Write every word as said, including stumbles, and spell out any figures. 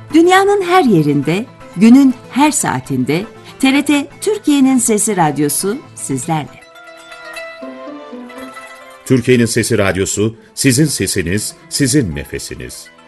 Dünyanın her yerinde, günün her saatinde T R T Türkiye'nin Sesi Radyosu sizlerle. Türkiye'nin Sesi Radyosu, sizin sesiniz, sizin nefesiniz.